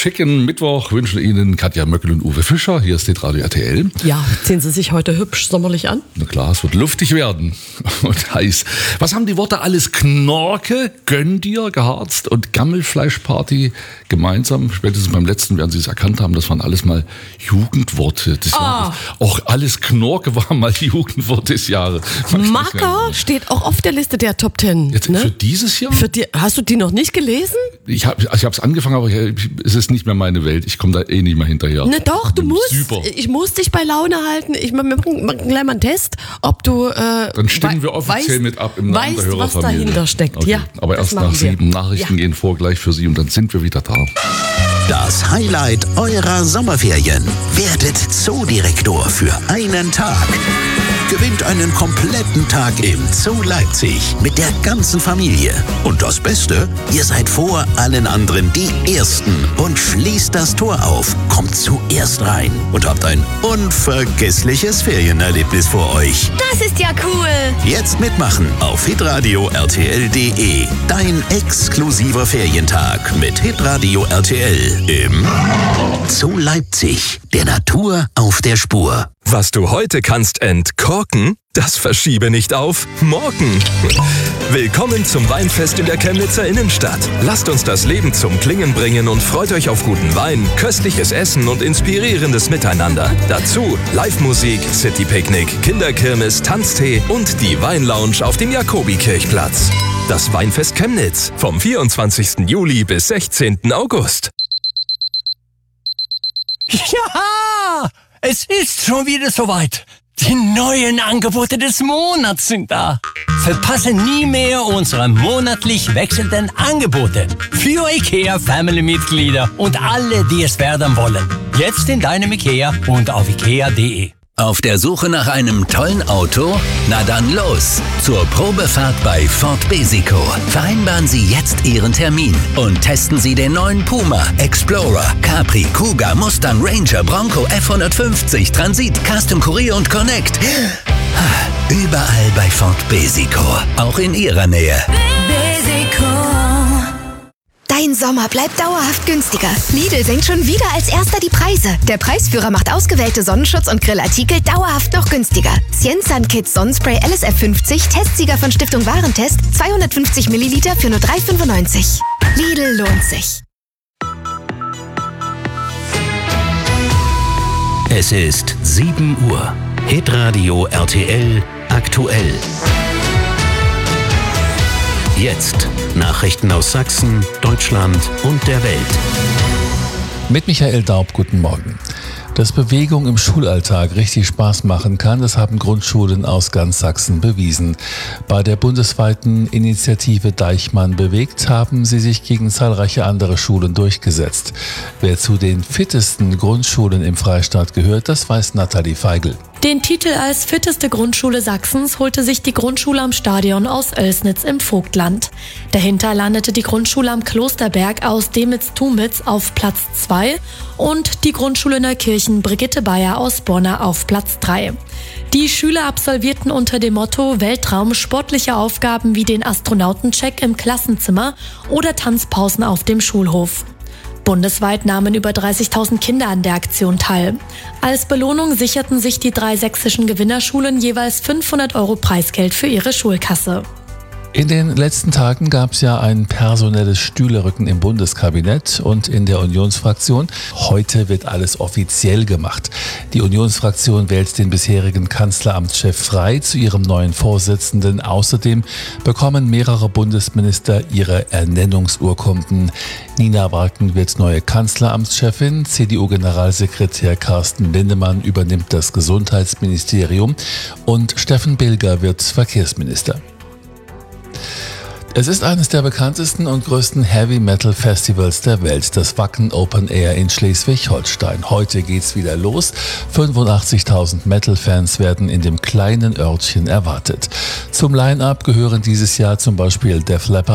schicken Mittwoch wünschen Ihnen Katja Möckel und Uwe Fischer. Hier ist Hitradio RTL. Ja, ziehen Sie sich heute hübsch sommerlich an? Na klar, es wird luftig werden und heiß. Was haben die Worte alles? Knorke, Gönn dir, geharzt und Gammelfleischparty gemeinsam? Spätestens beim letzten werden Sie es erkannt haben, das waren alles mal Jugendworte des Jahres. Auch alles Knorke war mal Jugendwort des Jahres. Macker steht auch auf der Liste der Top 10. Jetzt, ne? Für dieses Jahr? Hast du die noch nicht gelesen? Ich hab's angefangen, aber es ist nicht mehr meine Welt. Ich komme da nicht mehr hinterher. Ne, doch, du musst. Super. Ich muss dich bei Laune halten. Wir machen gleich mal einen Test, ob du Dann stimmen wir offiziell mit ab im Namen der Hörerfamilie. Was dahinter steckt. Okay. Ja, aber erst nach 7 Nachrichten gehen vor gleich für Sie und dann sind wir wieder da. Das Highlight eurer Sommerferien. Werdet Zoodirektor für einen Tag. Gewinnt einen kompletten Tag im Zoo Leipzig mit der ganzen Familie. Und das Beste, ihr seid vor allen anderen die Ersten und schließt das Tor auf, kommt zuerst rein und habt ein unvergessliches Ferienerlebnis vor euch. Das ist ja cool. Jetzt mitmachen auf hitradio rtl.de. Dein exklusiver Ferientag mit Hitradio RTL im Zoo Leipzig. Der Natur auf der Spur. Was du heute kannst entkorken, das verschiebe nicht auf morgen. Willkommen zum Weinfest in der Chemnitzer Innenstadt. Lasst uns das Leben zum Klingen bringen und freut euch auf guten Wein, köstliches Essen und inspirierendes Miteinander. Dazu Live-Musik, City-Picknick, Kinderkirmes, Tanztee und die Weinlounge auf dem Jakobikirchplatz. Das Weinfest Chemnitz vom 24. Juli bis 16. August. Ja, es ist schon wieder soweit. Die neuen Angebote des Monats sind da. Verpasse nie mehr unsere monatlich wechselnden Angebote für IKEA Family-Mitglieder und alle, die es werden wollen. Jetzt in deinem IKEA und auf ikea.de. Auf der Suche nach einem tollen Auto? Na dann los! Zur Probefahrt bei Ford Besico. Vereinbaren Sie jetzt Ihren Termin und testen Sie den neuen Puma, Explorer, Capri, Kuga, Mustang, Ranger, Bronco, F150, Transit, Custom Courier und Connect. Überall bei Ford Besico. Auch in Ihrer Nähe. Dein Sommer bleibt dauerhaft günstiger. Lidl senkt schon wieder als erster die Preise. Der Preisführer macht ausgewählte Sonnenschutz- und Grillartikel dauerhaft noch günstiger. Cienzan Kids Sonnenspray LSF 50, Testsieger von Stiftung Warentest, 250 Milliliter für nur 3,95. Lidl lohnt sich. Es ist 7 Uhr. Hitradio RTL aktuell. Jetzt Nachrichten aus Sachsen, Deutschland und der Welt. Mit Michael Daub, guten Morgen. Dass Bewegung im Schulalltag richtig Spaß machen kann, das haben Grundschulen aus ganz Sachsen bewiesen. Bei der bundesweiten Initiative Deichmann bewegt haben sie sich gegen zahlreiche andere Schulen durchgesetzt. Wer zu den fittesten Grundschulen im Freistaat gehört, das weiß Nathalie Feigl. Den Titel als fitteste Grundschule Sachsens holte sich die Grundschule am Stadion aus Oelsnitz im Vogtland. Dahinter landete die Grundschule am Klosterberg aus Demitz-Tumitz auf Platz 2 und die Grundschule Neukirchen Brigitte Bayer aus Bonner auf Platz 3. Die Schüler absolvierten unter dem Motto Weltraum sportliche Aufgaben wie den Astronautencheck im Klassenzimmer oder Tanzpausen auf dem Schulhof. Bundesweit nahmen über 30.000 Kinder an der Aktion teil. Als Belohnung sicherten sich die 3 sächsischen Gewinnerschulen jeweils 500 € Preisgeld für ihre Schulkasse. In den letzten Tagen gab es ja ein personelles Stühlerücken im Bundeskabinett und in der Unionsfraktion. Heute wird alles offiziell gemacht. Die Unionsfraktion wählt den bisherigen Kanzleramtschef frei zu ihrem neuen Vorsitzenden. Außerdem bekommen mehrere Bundesminister ihre Ernennungsurkunden. Nina Barken wird neue Kanzleramtschefin. CDU-Generalsekretär Carsten Linnemann übernimmt das Gesundheitsministerium und Steffen Bilger wird Verkehrsminister. Es ist eines der bekanntesten und größten Heavy-Metal-Festivals der Welt, das Wacken Open Air in Schleswig-Holstein. Heute geht's wieder los. 85.000 Metal-Fans werden in dem kleinen Örtchen erwartet. Zum Line-Up gehören dieses Jahr zum Beispiel Def Leppard,